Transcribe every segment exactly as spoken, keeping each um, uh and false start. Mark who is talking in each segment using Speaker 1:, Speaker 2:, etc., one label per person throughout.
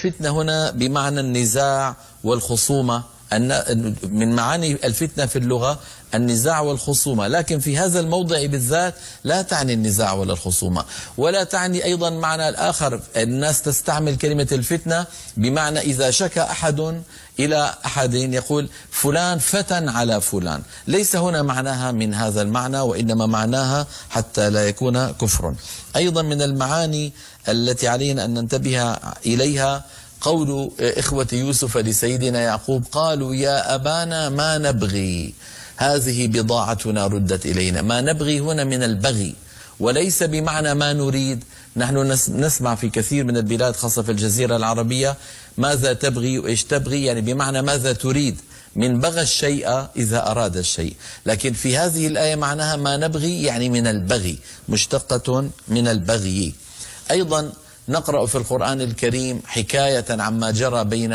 Speaker 1: الفتنة هنا بمعنى النزاع والخصومة. من معاني الفتنة في اللغة النزاع والخصومة، لكن في هذا الموضع بالذات لا تعني النزاع ولا الخصومة، ولا تعني أيضا معنى الآخر. الناس تستعمل كلمة الفتنة بمعنى إذا شكى أحد إلى أحد يقول فلان فتن على فلان، ليس هنا معناها من هذا المعنى، وإنما معناها حتى لا يكون كفر. أيضا من المعاني التي علينا أن ننتبه إليها قول إخوة يوسف لسيدنا يعقوب قالوا يا أبانا ما نبغي، هذه بضاعتنا ردت إلينا. ما نبغي هنا من البغي، وليس بمعنى ما نريد. نحن نسمع في كثير من البلاد خاصة في الجزيرة العربية ماذا تبغي وإيش تبغي، يعني بمعنى ماذا تريد، من بغى الشيء إذا أراد الشيء. لكن في هذه الآية معناها ما نبغي يعني من البغي، مشتقة من البغي. أيضا نقرأ في القرآن الكريم حكاية عما جرى بين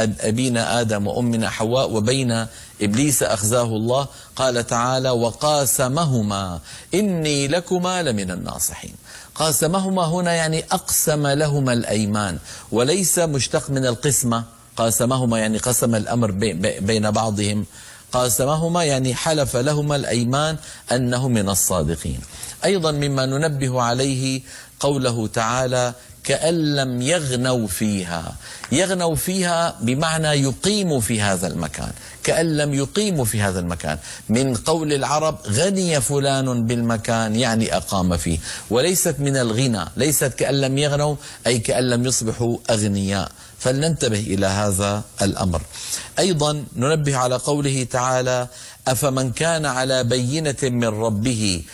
Speaker 1: أبينا آدم وأمنا حواء وبين إبليس أخزاه الله. قال تعالى وقاسمهما إني لكما لمن الناصحين. قاسمهما هنا يعني أقسم لهما الأيمان، وليس مشتق من القسمة. قاسمهما يعني قسم الأمر بين بعضهم، قاسمهما يعني حلف لهما الأيمان أنه من الصادقين. أيضا مما ننبه عليه قوله تعالى كأن لم يغنوا فيها. يغنوا فيها بمعنى يقيموا في هذا المكان، كأن لم يقيموا في هذا المكان. من قول العرب غني فلان بالمكان يعني أقام فيه، وليست من الغنى، ليست كأن لم يغنوا أي كأن لم يصبحوا أغنياء. فلننتبه إلى هذا الأمر. أيضا ننبه على قوله تعالى أفمن كان على بينة من ربه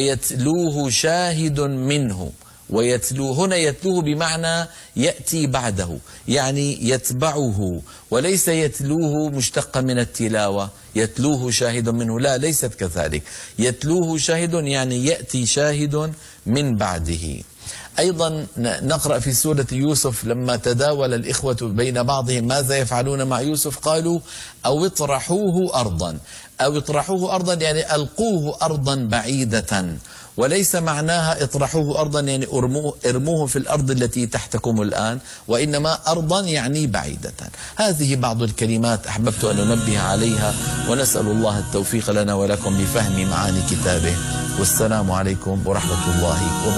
Speaker 1: ويتلوه شاهد منه. ويتلو هنا يتلوه بمعنى يأتي بعده، يعني يتبعه، وليس يتلوه مشتقا من التلاوة يتلوه شاهد منه، لا ليست كذلك. يتلوه شاهد يعني يأتي شاهد من بعده. أيضا نقرأ في سورة يوسف لما تداول الإخوة بين بعضهم ماذا يفعلون مع يوسف قالوا أو اطرحوه أرضا. أو اطرحوه أرضا يعني ألقوه أرضا بعيدة، وليس معناها اطرحوه أرضا يعني ارموه, ارموه في الأرض التي تحتكم الآن، وإنما أرضا يعني بعيدة. هذه بعض الكلمات أحببت أن أنبه عليها، ونسأل الله التوفيق لنا ولكم بفهم معاني كتابه. والسلام عليكم ورحمة الله وبركاته.